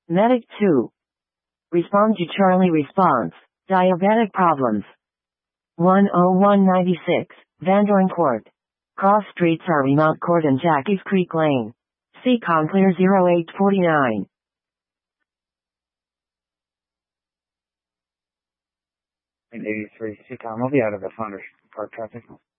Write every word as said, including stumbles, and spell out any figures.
Medic two. Respond to Charlie response. Diabetic problems. one oh one ninety-six, Van Dorn Court. Cross streets are Remount Court and Jackies Creek Lane. C com clear zero eight forty-nine. eighty-three, C com, I'll be out of the Founders Park traffic.